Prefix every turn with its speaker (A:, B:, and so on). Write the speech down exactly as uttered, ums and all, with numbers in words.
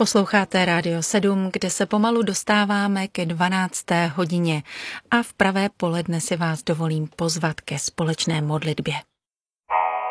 A: Posloucháte Rádio sedm, kde se pomalu dostáváme ke dvanácté hodině a v pravé poledne si vás dovolím pozvat ke společné modlitbě.